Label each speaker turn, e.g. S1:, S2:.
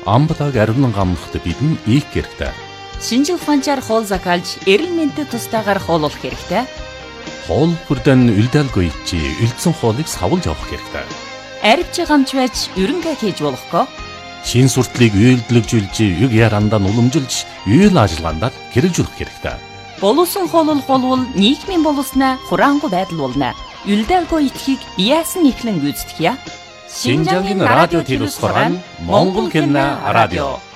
S1: Амбалаг ариунан гамнахад бидэн ийх хэрэгтэй.
S2: Шинжил ухаанчаар хоол закалж, эрэл мэнтэд тустаагаар хооллох хэрэгтэй.
S1: Хоол бүрдэн үлдээлгүй чи үлдсэн хоолыг савлж авах хэрэгтэй.
S2: Арвч гамч байж ерөнхий хийж болохгүй.
S1: Шин суртлыг үйлдэлжүүлж, юг ярандаа уламжилж, үйл ажиллагаанд хэрэгжүүлэх хэрэгтэй.
S2: Боловсон хооллох болвол нийгмийн боловснаа хураангуй байдал болно. Үлдээлгүй итгэхийг яасан ихлэн гүйцэтгэе.
S1: Шинжангийн радио телевиз хорон Монгол хэлний радио